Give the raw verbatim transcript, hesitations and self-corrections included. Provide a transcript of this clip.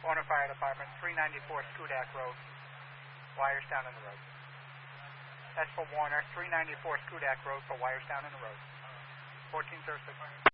Warner Fire Department, three ninety-four Skudak Road. Wires down in the road. That's for Warner, three ninety-four Skudak Road for wires down in the road. fourteen oh six.